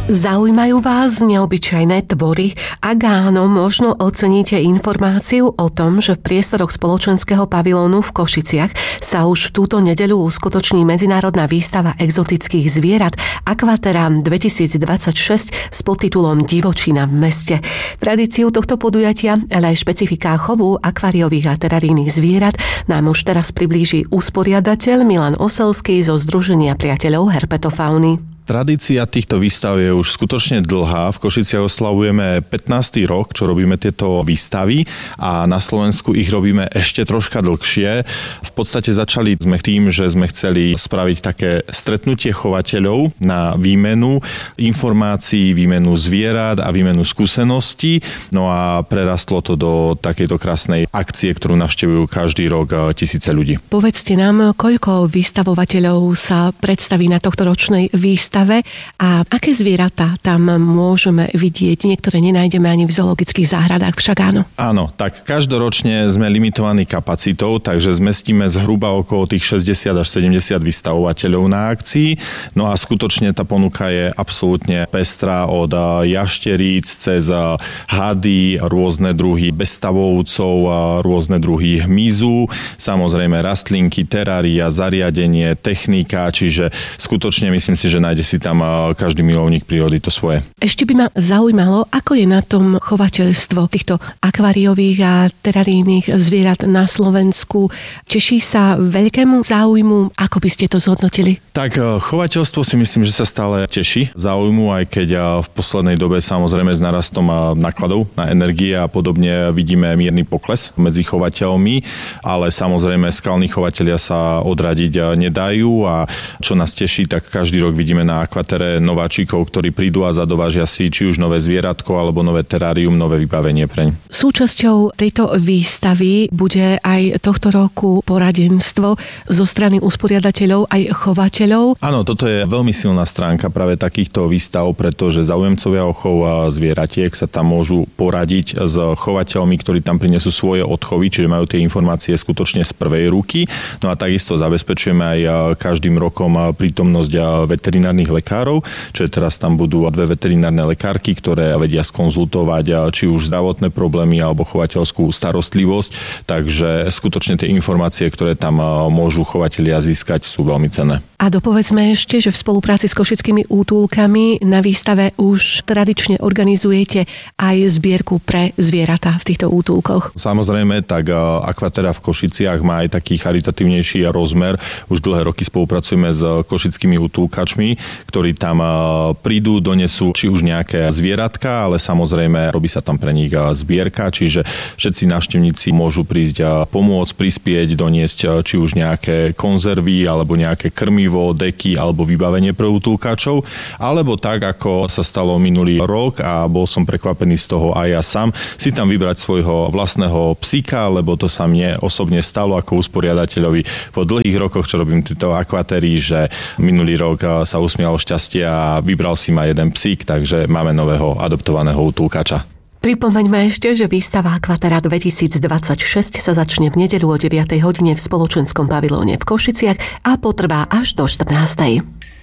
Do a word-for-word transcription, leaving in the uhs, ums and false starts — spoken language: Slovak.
Zaujímajú vás neobyčajné tvory? Ak áno, možno oceníte informáciu o tom, že v priestoroch spoločenského pavilónu v Košiciach sa už v túto nedeľu uskutoční medzinárodná výstava exotických zvierat Aquaterra dvetisícdvadsaťšesť s podtitulom Divočina v meste. Tradíciu tohto podujatia, ale aj špecifiká chovu akváriových a terarijných zvierat nám už teraz priblíži usporiadateľ Milan Oselský zo Združenia priateľov herpetofauny. Tradícia týchto výstav je už skutočne dlhá. V Košiciach oslavujeme pätnásty rok, čo robíme tieto výstavy a na Slovensku ich robíme ešte troška dlhšie. V podstate začali sme tým, že sme chceli spraviť také stretnutie chovateľov na výmenu informácií, výmenu zvierat a výmenu skúseností. No a prerastlo to do takejto krásnej akcie, ktorú navštevujú každý rok tisíce ľudí. Povedzte nám, koľko vystavovateľov sa predstaví na tohto ročnej výstave a aké zvieratá tam môžeme vidieť? Niektoré nenájdeme ani v zoologických záhradách, však áno. Áno, tak každoročne sme limitovaní kapacitou, takže zmestíme zhruba okolo tých šesťdesiat až sedemdesiat vystavovateľov na akcii. No a skutočne tá ponuka je absolútne pestrá od jašteríc cez hady, rôzne druhy bezstavovcov, rôzne druhy hmyzu, samozrejme rastlinky, terária, zariadenie, technika, čiže skutočne myslím si, že nájde si tam každý milovník prírody to svoje. Ešte by ma zaujímalo, ako je na tom chovateľstvo týchto akváriových a terarijných zvierat na Slovensku. Teší sa veľkému záujmu? Ako by ste to zhodnotili? Tak chovateľstvo si myslím, že sa stále teší záujmu, aj keď v poslednej dobe samozrejme s narastom nákladov na energie a podobne vidíme mierny pokles medzi chovateľmi, ale samozrejme skalní chovatelia sa odradiť nedajú a čo nás teší, tak každý rok vidíme na Aquaterre nováčikov, ktorí prídu a zadovážia si či už nové zvieratko alebo nové terárium, nové vybavenie preň. Súčasťou tejto výstavy bude aj tohto roku poradenstvo zo strany usporiadateľov aj chovateľov. Áno, toto je veľmi silná stránka práve takýchto výstav, pretože záujemcovia o chov zvieratiek sa tam môžu poradiť s chovateľmi, ktorí tam prinesú svoje odchovy, čiže majú tie informácie skutočne z prvej ruky. No a takisto zabezpečujeme aj každým rokom prítomnosť veterinárnych lekárov, čiže teraz tam budú dve veterinárne lekárky, ktoré vedia skonzultovať či už zdravotné problémy alebo chovateľskú starostlivosť, takže skutočne tie informácie, ktoré tam môžu chovatelia získať, sú veľmi cenné. A dopovedzme ešte, že v spolupráci s košickými útulkami na výstave už tradične organizujete aj zbierku pre zvieratá v týchto útulkoch. Samozrejme, tak Aquaterra v Košiciach má aj taký charitatívnejší rozmer. Už dlhé roky spolupracujeme s košickými útulkačmi, ktorí tam prídu, donesú či už nejaké zvieratka, ale samozrejme robí sa tam pre nich zbierka, čiže všetci návštevníci môžu prísť pomôcť, prispieť, doniesť či už nejaké konzervy alebo nejaké krmivo, deky alebo vybavenie pre útulkačov, alebo tak, ako sa stalo minulý rok a bol som prekvapený z toho aj ja sám, si tam vybrať svojho vlastného psíka, lebo to sa mne osobne stalo ako usporiadateľovi po dlhých rokoch, čo robím tieto akvatéry, že minulý rok sa usmialo šťastie a vybral si ma jeden psík, takže máme nového adoptovaného útulkača. Pripomeňme ešte, že výstava Aquaterra dvetisícdvadsaťšesť sa začne v nedeľu o deviatej hodine v spoločenskom pavilóne v Košiciach a potrvá až do štrnástej.